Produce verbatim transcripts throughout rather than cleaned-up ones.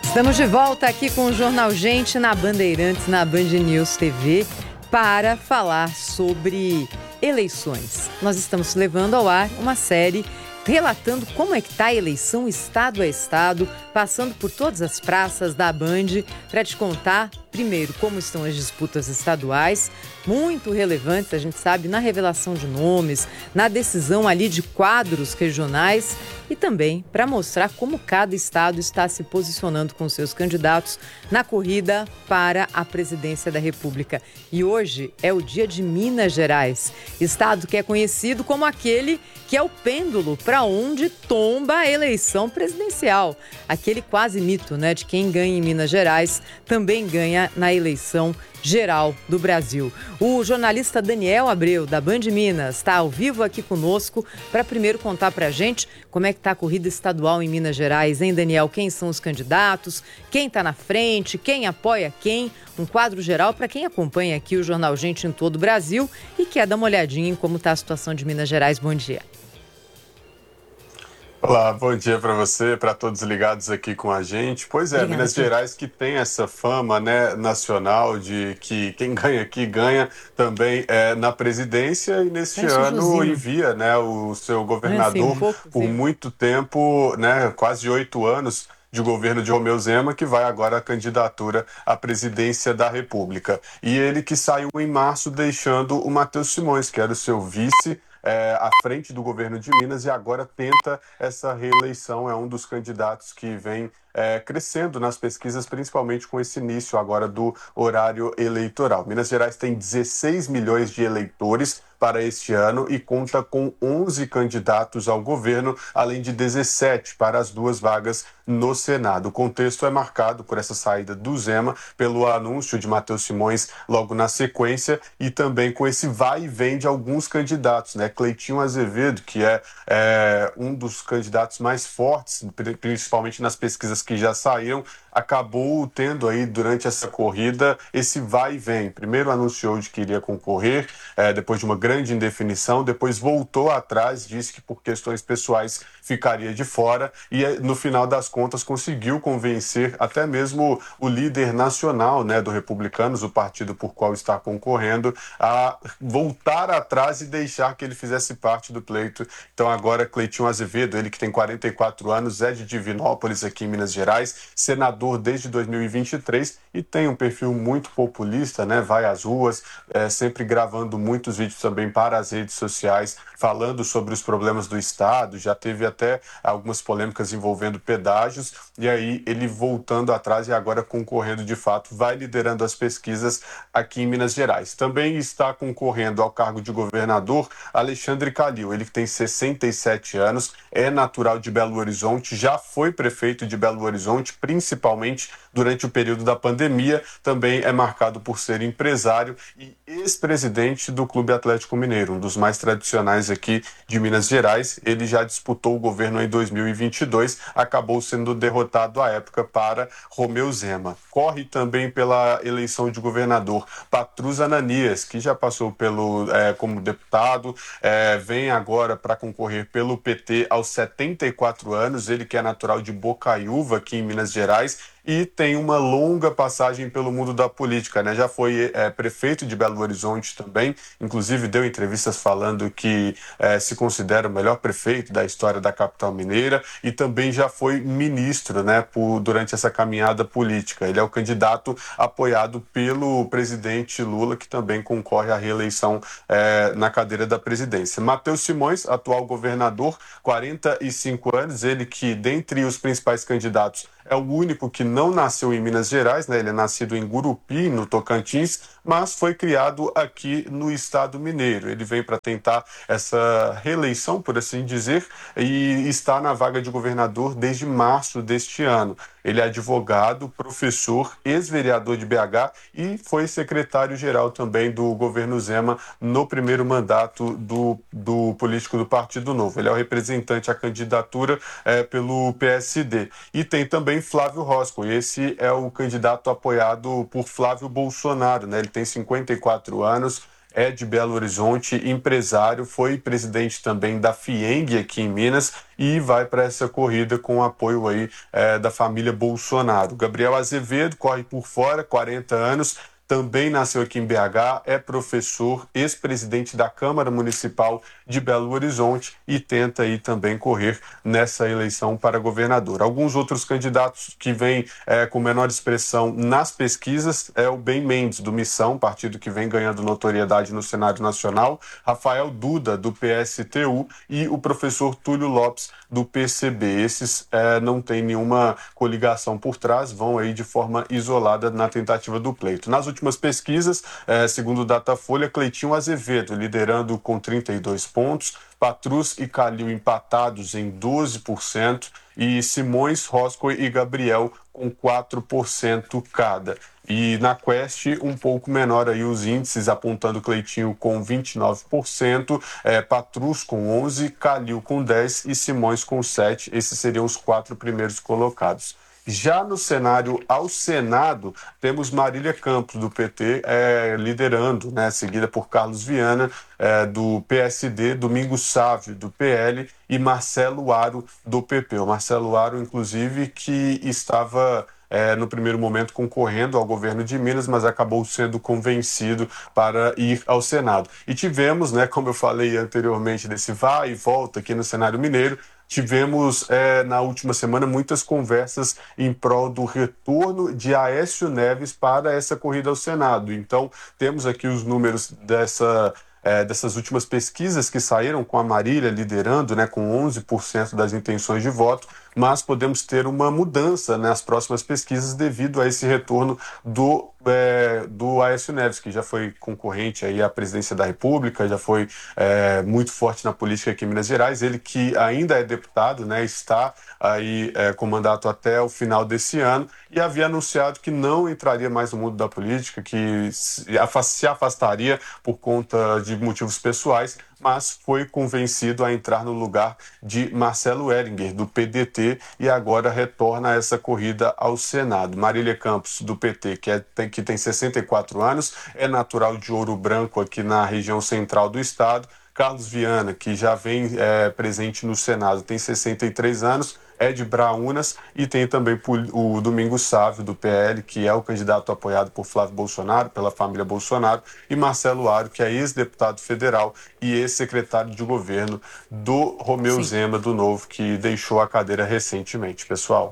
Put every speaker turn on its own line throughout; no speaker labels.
Estamos de volta aqui com o Jornal Gente na Bandeirantes, na Band News T V, para falar sobre eleições. Nós estamos levando ao ar uma série relatando como é que está a eleição estado a estado, passando por todas as praças da Band, para te contar, primeiro, como estão as disputas estaduais, muito relevantes, a gente sabe, na revelação de nomes, na decisão ali de quadros regionais e também para mostrar como cada estado está se posicionando com seus candidatos na corrida para a presidência da República. E hoje é o dia de Minas Gerais, estado que é conhecido como aquele que é o pêndulo para onde tomba a eleição presidencial. Aquele quase mito, né, de quem ganha em Minas Gerais também ganha na eleição geral do Brasil. O jornalista Daniel Abreu, da Band Minas, está ao vivo aqui conosco para primeiro contar para a gente como é que está a corrida estadual em Minas Gerais, hein, Daniel? Quem são os candidatos, quem está na frente, quem apoia quem, um quadro geral para quem acompanha aqui o Jornal Gente em todo o Brasil e quer dar uma olhadinha em como está a situação de Minas Gerais. Bom dia.
Olá, bom dia para você, para todos ligados aqui com a gente. Pois é,
Obrigada,
Minas
sim.
Gerais que tem essa fama, né, nacional de que quem ganha aqui ganha também é, na presidência, e neste
Parece um
ano
Josino.
envia, né, o seu
Não é
governador
assim, um pouco,
por
sim.
muito tempo, né, quase oito anos de governo de Romeu Zema, que vai agora à candidatura à presidência da República. E ele que saiu em março deixando o Matheus Simões, que era o seu vice, É, à frente do governo de Minas, e agora tenta essa reeleição. É um dos candidatos que vem é, crescendo nas pesquisas, principalmente com esse início agora do horário eleitoral. Minas Gerais tem dezesseis milhões de eleitores para este ano e conta com onze candidatos ao governo, além de dezessete para as duas vagas no Senado. O contexto é marcado por essa saída do Zema, pelo anúncio de Matheus Simões logo na sequência, e também com esse vai e vem de alguns candidatos, né? Cleitinho Azevedo, que é, é um dos candidatos mais fortes, principalmente nas pesquisas que já saíram, acabou tendo aí durante essa corrida esse vai e vem. Primeiro anunciou de que iria concorrer, é, depois de uma grande indefinição, depois voltou atrás, disse que por questões pessoais ficaria de fora, e no final das contas conseguiu convencer até mesmo o líder nacional, né, do Republicanos, o partido por qual está concorrendo, a voltar atrás e deixar que ele fizesse parte do pleito. Então agora Cleitinho Azevedo, ele que tem quarenta e quatro anos, é de Divinópolis, aqui em Minas Gerais, senador desde dois mil e vinte e três e tem um perfil muito populista, né? Vai às ruas, é, sempre gravando muitos vídeos também para as redes sociais, falando sobre os problemas do Estado. Já teve até algumas polêmicas envolvendo pedágios, e aí ele voltando atrás e agora concorrendo de fato, vai liderando as pesquisas aqui em Minas Gerais. Também está concorrendo ao cargo de governador Alexandre Calil, ele que tem sessenta e sete anos, é natural de Belo Horizonte, já foi prefeito de Belo Horizonte, principalmente durante o período da pandemia, também é marcado por ser empresário e ex-presidente do Clube Atlético Mineiro, um dos mais tradicionais aqui de Minas Gerais. Ele já disputou o governo em dois mil e vinte e dois, acabou sendo derrotado à época para Romeu Zema. Corre também pela eleição de governador Patrus Ananias, que já passou pelo, é, como deputado, é, vem agora para concorrer pelo P T aos setenta e quatro anos, ele que é natural de Bocaiúva, aqui em Minas Gerais, e tem uma longa passagem pelo mundo da política, né? Já foi é, prefeito de Belo Horizonte também, inclusive deu entrevistas falando que é, se considera o melhor prefeito da história da capital mineira, e também já foi ministro, né, por, durante essa caminhada política. Ele é o candidato apoiado pelo presidente Lula, que também concorre à reeleição é, na cadeira da presidência. Matheus Simões, atual governador, quarenta e cinco anos, ele que, dentre os principais candidatos, é o único que não nasceu em Minas Gerais, né? Ele é nascido em Gurupi, no Tocantins, mas foi criado aqui no estado mineiro. Ele vem para tentar essa reeleição, por assim dizer, e está na vaga de governador desde março deste ano. Ele é advogado, professor, ex-vereador de B H e foi secretário-geral também do governo Zema no primeiro mandato do, do político do Partido Novo. Ele é o representante à candidatura é, pelo P S D. E tem também Flávio Rosco, esse é o candidato apoiado por Flávio Bolsonaro, né? Ele tem cinquenta e quatro anos, é de Belo Horizonte, empresário, foi presidente também da FIENG aqui em Minas e vai para essa corrida com o apoio aí é, da família Bolsonaro. Gabriel Azevedo corre por fora, quarenta anos, também nasceu aqui em B H, é professor, ex-presidente da Câmara Municipal de Belo Horizonte e tenta aí também correr nessa eleição para governador. Alguns outros candidatos que vêm é, com menor expressão nas pesquisas é o Ben Mendes, do Missão, partido que vem ganhando notoriedade no cenário nacional, Rafael Duda, do P S T U e o professor Túlio Lopes, do P C B. Esses é, não têm nenhuma coligação por trás, vão aí de forma isolada na tentativa do pleito. Nas últimas pesquisas, é, segundo o Datafolha, Cleitinho Azevedo liderando com trinta e dois pontos, Patrus e Calil empatados em doze por cento e Simões, Roscoe e Gabriel com quatro por cento cada. E na Quest, um pouco menor aí os índices, apontando Cleitinho com vinte e nove por cento, é, Patrus com onze por cento, Calil com dez por cento e Simões com sete por cento. Esses seriam os quatro primeiros colocados. Já no cenário ao Senado, temos Marília Campos, do P T, é, liderando, né, seguida por Carlos Viana, é, do P S D, Domingos Sávio, do P L e Marcelo Aro, do P P. O Marcelo Aro, inclusive, que estava... É, no primeiro momento concorrendo ao governo de Minas, mas acabou sendo convencido para ir ao Senado. E tivemos, né, como eu falei anteriormente, desse vai e volta aqui no cenário mineiro, tivemos é, na última semana muitas conversas em prol do retorno de Aécio Neves para essa corrida ao Senado. Então, temos aqui os números dessa... É, dessas últimas pesquisas que saíram com a Marília liderando, né, com onze por cento das intenções de voto, mas podemos ter uma mudança nas próximas pesquisas devido a esse retorno do, é, do Aécio Neves, que já foi concorrente aí à presidência da República, já foi é, muito forte na política aqui em Minas Gerais, ele que ainda é deputado, né, está aí é, com mandato até o final desse ano e havia anunciado que não entraria mais no mundo da política, que se afastaria por conta de motivos pessoais, mas foi convencido a entrar no lugar de Marcelo Ehringer, do P D T, e agora retorna a essa corrida ao Senado. Marília Campos, do P T, que, é, tem, que tem sessenta e quatro anos, é natural de Ouro Branco, aqui na região central do estado. Carlos Viana, que já vem é, presente no Senado, tem sessenta e três anos, é de Braúnas, e tem também o Domingos Sávio, do P L, que é o candidato apoiado por Flávio Bolsonaro, pela família Bolsonaro, e Marcelo Aro, que é ex-deputado federal e ex-secretário de governo do Romeu Sim. Zema, do Novo, que deixou a cadeira recentemente. Pessoal.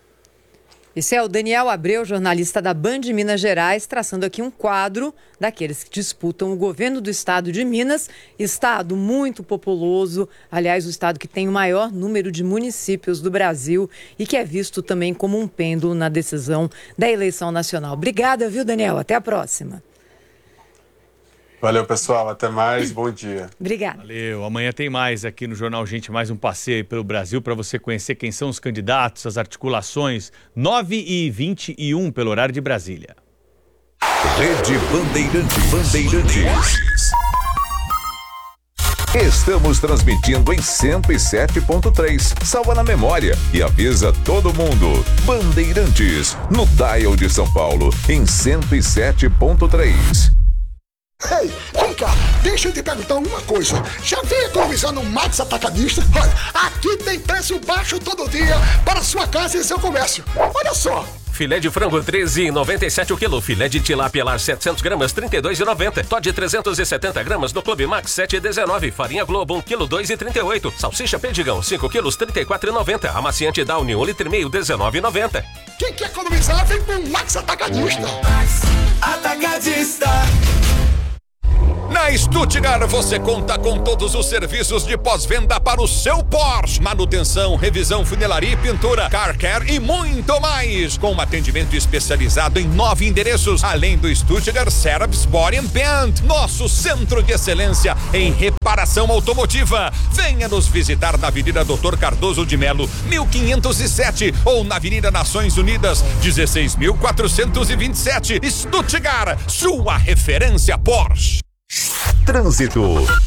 Esse é o Daniel Abreu, jornalista da Band de Minas Gerais, traçando aqui um quadro daqueles que disputam o governo do estado de Minas, estado muito populoso, aliás, o estado que tem o maior número de municípios do Brasil e que é visto também como um pêndulo na decisão da eleição nacional. Obrigada, viu, Daniel? Até a próxima.
Valeu, pessoal. Até mais. Bom dia.
Obrigada.
Valeu. Amanhã tem mais aqui no Jornal Gente, mais um passeio pelo Brasil para você conhecer quem são os candidatos, as articulações. nove e vinte e um pelo horário de Brasília.
Rede Bandeirantes. Bandeirantes. Estamos transmitindo em cento e sete ponto três. Salva na memória e avisa todo mundo. Bandeirantes, no dial de São Paulo, em cento e sete ponto três.
Ei, vem cá, deixa eu te perguntar uma coisa. Já vem economizando no Max Atacadista? Olha, aqui tem preço baixo todo dia para sua casa e seu comércio. Olha só.
Filé de frango treze reais e noventa e sete o quilo. Filé de tilápia lar setecentos gramas trinta e dois reais e noventa. Todd trezentos e setenta gramas no Clube Max sete reais e dezenove. Farinha Globo um quilo dois reais e trinta e oito. Salsicha Perdigão cinco quilos trinta e quatro reais e noventa. Amaciante Downy um litro e meio dezenove reais e noventa.
Quem quer economizar vem com Max Atacadista.
Max Atacadista.
Na Stuttgart você conta com todos os serviços de pós-venda para o seu Porsche. Manutenção, revisão, funilaria e pintura, car care e muito mais. Com um atendimento especializado em nove endereços, além do Stuttgart Service Body and Paint, nosso centro de excelência em reparação automotiva. Venha nos visitar na Avenida doutor Cardoso de Melo, mil quinhentos e sete, ou na Avenida Nações Unidas, dezesseis mil quatrocentos e vinte e sete. Stuttgart, sua referência Porsche.
Trânsito.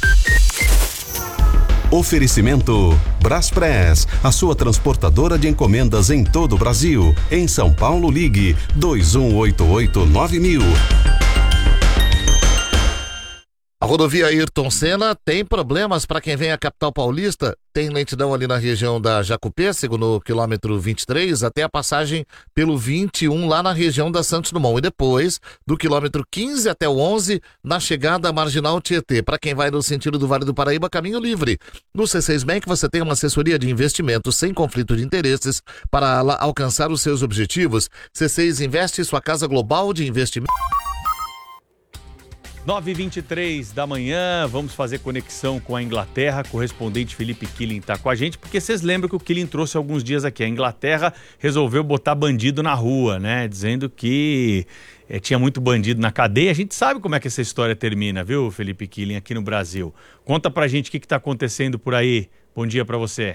Oferecimento Braspress, a sua transportadora de encomendas em todo o Brasil. Em São Paulo, ligue dois um oito oito nove mil.
rodovia Ayrton Senna tem problemas para quem vem à capital paulista. Tem lentidão ali na região da Jacupêssego, no quilômetro vinte e três, até a passagem pelo vinte e um, lá na região da Santos Dumont. E depois, do quilômetro quinze até o onze, na chegada à Marginal Tietê. Para quem vai no sentido do Vale do Paraíba, caminho livre. No C seis Bank você tem uma assessoria de investimentos sem conflito de interesses para alcançar os seus objetivos. C seis Investe, sua casa global de investimento.
nove e vinte e três da manhã, vamos fazer conexão com a Inglaterra. Correspondente Felipe Killing está com a gente, porque vocês lembram que o Killing trouxe alguns dias aqui. A Inglaterra resolveu botar bandido na rua, né? Dizendo que é, tinha muito bandido na cadeia. A gente sabe como é que essa história termina, viu, Felipe Killing, aqui no Brasil. Conta pra gente o que está acontecendo por aí. Bom dia para você.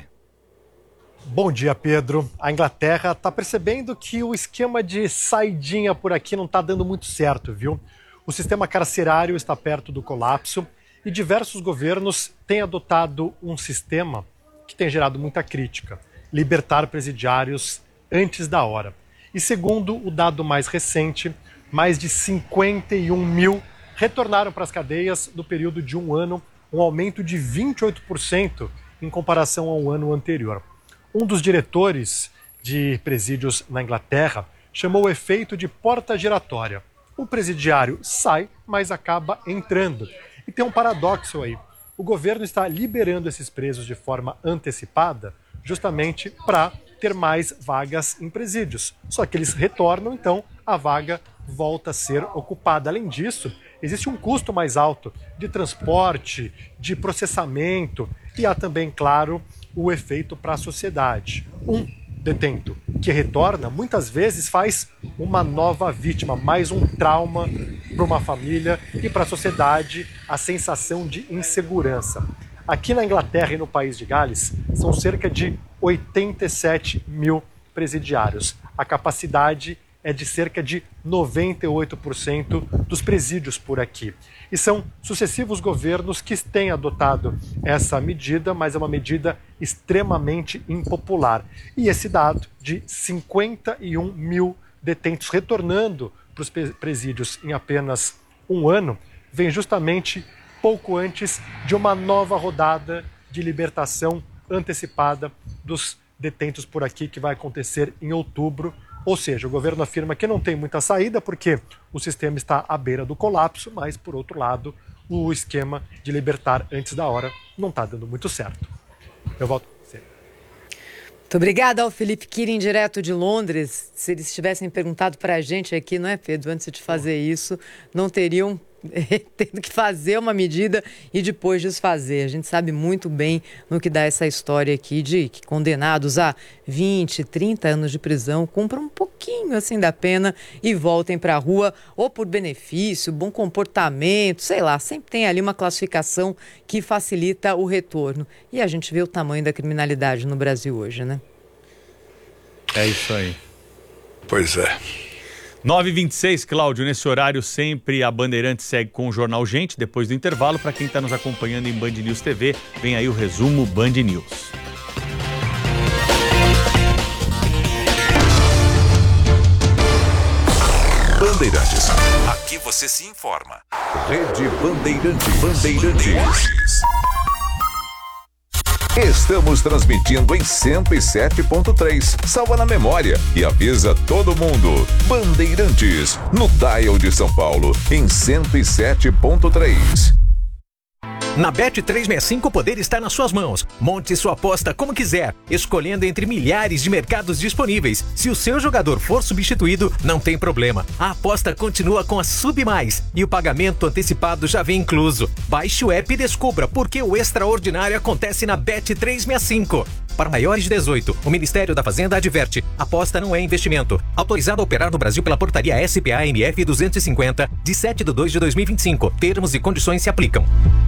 Bom dia, Pedro. A Inglaterra está percebendo que o esquema de saidinha por aqui não está dando muito certo, viu? O sistema carcerário está perto do colapso e diversos governos têm adotado um sistema que tem gerado muita crítica: libertar presidiários antes da hora. E segundo o dado mais recente, mais de cinquenta e um mil retornaram para as cadeias no período de um ano, um aumento de vinte e oito por cento em comparação ao ano anterior. Um dos diretores de presídios na Inglaterra chamou o efeito de porta giratória. O presidiário sai, mas acaba entrando. E tem um paradoxo aí. O governo está liberando esses presos de forma antecipada justamente para ter mais vagas em presídios. Só que eles retornam, então a vaga volta a ser ocupada. Além disso, existe um custo mais alto de transporte, de processamento e há também, claro, o efeito para a sociedade. Um detento que retorna, muitas vezes faz uma nova vítima, mais um trauma para uma família e para a sociedade, a sensação de insegurança. Aqui na Inglaterra e no país de Gales, são cerca de oitenta e sete mil presidiários. A capacidade é de cerca de noventa e oito por cento dos presídios por aqui. E são sucessivos governos que têm adotado essa medida, mas é uma medida extremamente impopular. E esse dado de cinquenta e um mil detentos retornando para os presídios em apenas um ano vem justamente pouco antes de uma nova rodada de libertação antecipada dos detentos por aqui, que vai acontecer em outubro. Ou seja, o governo afirma que não tem muita saída porque o sistema está à beira do colapso, mas, por outro lado, o esquema de libertar antes da hora não está dando muito certo. Eu volto com você.
Muito obrigada ao Felipe Killing, direto de Londres. Se eles tivessem perguntado para a gente aqui, não é, Pedro, antes de fazer isso, não teriam tendo que fazer uma medida e depois desfazer. A gente sabe muito bem no que dá essa história aqui de que condenados a vinte, trinta anos de prisão cumpram um pouquinho assim da pena e voltem para a rua, ou por benefício, bom comportamento, sei lá, sempre tem ali uma classificação que facilita o retorno. E a gente vê o tamanho da criminalidade no Brasil hoje, né?
É isso aí.
Pois é.
nove e vinte e seis, Cláudio, nesse horário sempre a Bandeirantes segue com o Jornal Gente. Depois do intervalo, para quem está nos acompanhando em Band News T V, vem aí o resumo Band News.
Bandeirantes. Aqui você se informa. Rede Bandeirantes. Bandeirantes. Estamos transmitindo em cento e sete ponto três. Salva na memória e avisa todo mundo. Bandeirantes, no dial de São Paulo, em cento e sete ponto três.
Na Bet trezentos e sessenta e cinco o poder está nas suas mãos. Monte sua aposta como quiser, escolhendo entre milhares de mercados disponíveis. Se o seu jogador for substituído, não tem problema. A aposta continua com a Sub Mais e o pagamento antecipado já vem incluso. Baixe o app e descubra por que o extraordinário acontece na Bet trezentos e sessenta e cinco. Para maiores de dezoito, o Ministério da Fazenda adverte: aposta não é investimento. Autorizado a operar no Brasil pela portaria S P A M F duzentos e cinquenta, de sete de dois de dois mil e vinte e cinco. Termos e condições se aplicam.